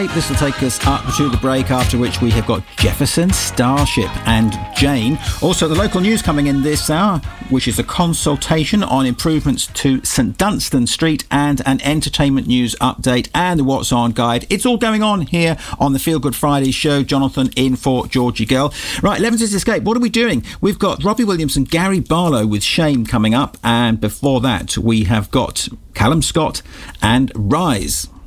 This will take us up to the break, after which we have got Jefferson, Starship and Jane. Also, the local news coming in this hour, which is a consultation on improvements to St Dunstan Street and an entertainment news update and a What's On guide. It's all going on here on the Feel Good Friday show. Jonathan in for Georgie Gill. Right, Levenses Escape, what are we doing? We've got Robbie Williams and Gary Barlow with Shame coming up, and before that we have got Callum Scott and Rise.